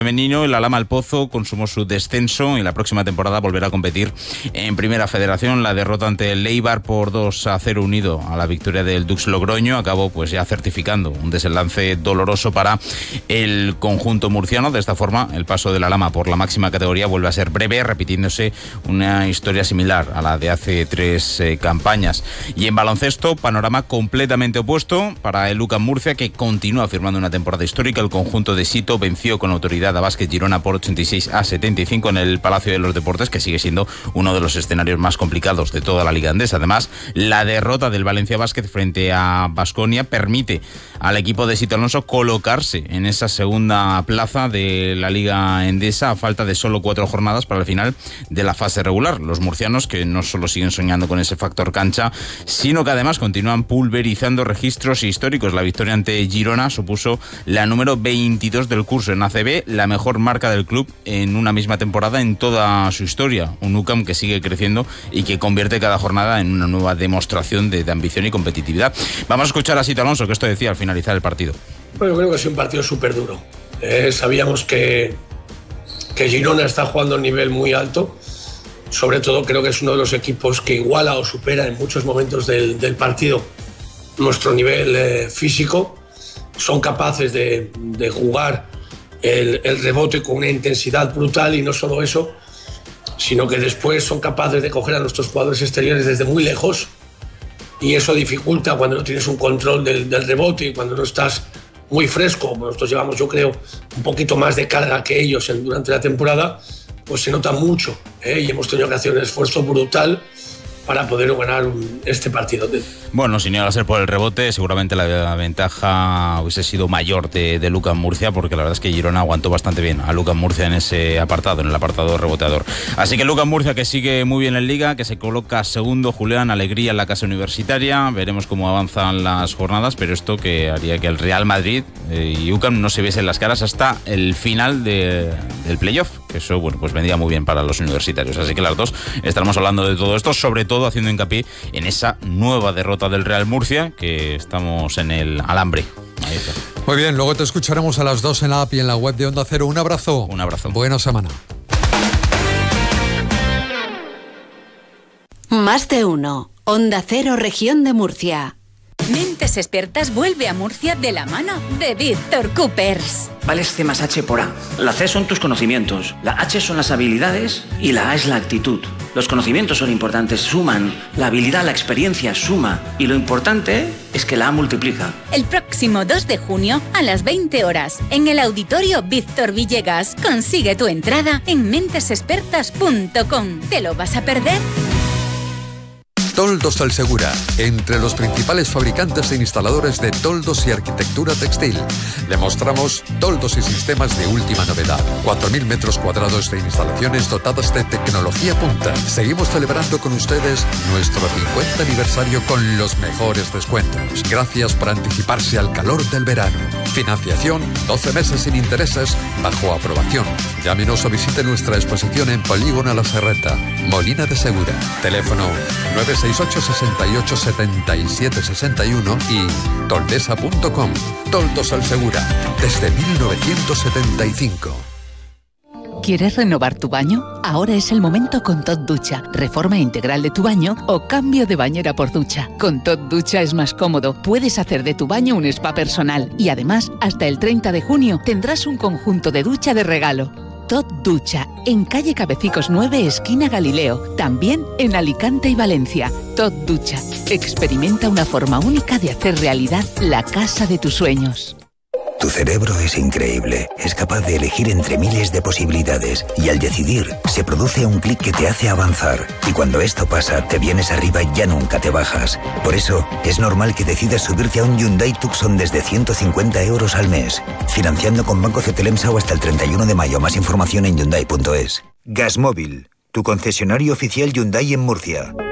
Femenino, el Alhama El Pozo consumó su descenso y la próxima temporada volverá a competir en Primera Federación. La derrota ante el Eibar por 2-0 unido a la victoria del Dux Logroño acabó pues ya certificando un desenlace doloroso para el conjunto murciano. De esta forma, el paso del Alhama por la máxima categoría vuelve a ser breve, repitiéndose una historia similar a la de hace 3 campañas. Y en baloncesto, panorama completamente opuesto para el UCAM Murcia, que continúa firmando una temporada histórica. El conjunto de Sito venció con autoridad a Básquet Girona por 86-75 en el Palacio de los Deportes, que sigue siendo uno de los escenarios más complicados de toda la Liga Endesa. Además, la derrota del Valencia Básquet frente a Baskonia permite al equipo de Sito Alonso colocarse en esa segunda plaza de la Liga Endesa a falta de solo 4 jornadas para el final de la fase regular. Los murcianos, que no solo siguen soñando con ese factor cancha, sino que además continúan pulverizando registros históricos. La victoria ante Girona supuso la número 22 del curso en ACB, la mejor marca del club en una misma temporada en toda su historia. Un UCAM que sigue creciendo y que convierte cada jornada en una nueva demostración de ambición y competitividad. Vamos a escuchar a Sito Alonso, que esto decía al finalizar el partido. Bueno, yo creo que es un partido súper duro. Sabíamos que Girona está jugando a un nivel muy alto. Sobre todo creo que es uno de los equipos que iguala o supera en muchos momentos del partido nuestro nivel físico. Son capaces de jugar el rebote con una intensidad brutal, y no solo eso, sino que después son capaces de coger a nuestros jugadores exteriores desde muy lejos, y eso dificulta cuando no tienes un control del rebote y cuando no estás muy fresco. Nosotros llevamos, yo creo, un poquito más de carga que ellos durante la temporada, pues se nota mucho, y hemos tenido que hacer un esfuerzo brutal para poder ganar este partido. Bueno, si no iba a ser por el rebote, seguramente la ventaja hubiese sido mayor de UCAM Murcia, porque la verdad es que Girona aguantó bastante bien a UCAM Murcia en ese apartado, en el apartado reboteador. Así que UCAM Murcia, que sigue muy bien en Liga, que se coloca segundo. Julián, alegría en la casa universitaria. Veremos cómo avanzan las jornadas, pero esto que haría que el Real Madrid y UCAM no se viesen las caras hasta el final del playoff, que eso, bueno, pues vendría muy bien para los universitarios. Así que las dos estaremos hablando de todo esto, sobre todo haciendo hincapié en esa nueva derrota del Real Murcia, que estamos en el alambre. Ahí está. Muy bien, luego te escucharemos a las 2 en la app y en la web de Onda Cero. Un abrazo. Un abrazo. Buena semana. Más de uno. Onda Cero, Región de Murcia. Mentes Expertas vuelve a Murcia de la mano de Víctor Coopers. Vales C más H por A. La C son tus conocimientos, la H son las habilidades y la A es la actitud. Los conocimientos son importantes, suman. La habilidad, la experiencia suma. Y lo importante es que la A multiplica. El próximo 2 de junio a las 20 horas en el Auditorio Víctor Villegas. Consigue tu entrada en mentesexpertas.com. ¿Te lo vas a perder? Toldos Alsegura, entre los principales fabricantes e instaladores de toldos y arquitectura textil. Le mostramos toldos y sistemas de última novedad. 4.000 metros cuadrados de instalaciones dotadas de tecnología punta. Seguimos celebrando con ustedes nuestro 50 aniversario con los mejores descuentos. Gracias por anticiparse al calor del verano. Financiación, 12 meses sin intereses, bajo aprobación. Llámenos o visite nuestra exposición en Polígono La Serreta, Molina de Segura. Teléfono 968 68 77 61 y toldesa.com. Toldos Alsegura, desde 1975. ¿Quieres renovar tu baño? Ahora es el momento con Tot Ducha. Reforma integral de tu baño o cambio de bañera por ducha. Con Tot Ducha es más cómodo. Puedes hacer de tu baño un spa personal. Y además, hasta el 30 de junio tendrás un conjunto de ducha de regalo. Tot Ducha, en calle Cabecicos 9, esquina Galileo. También en Alicante y Valencia. Tot Ducha. Experimenta una forma única de hacer realidad la casa de tus sueños. Tu cerebro es increíble, es capaz de elegir entre miles de posibilidades y al decidir se produce un clic que te hace avanzar y cuando esto pasa te vienes arriba y ya nunca te bajas. Por eso es normal que decidas subirte a un Hyundai Tucson desde 150 euros al mes, financiando con Banco Cetelemsa o hasta el 31 de mayo. Más información en Hyundai.es. Gasmóvil, tu concesionario oficial Hyundai en Murcia.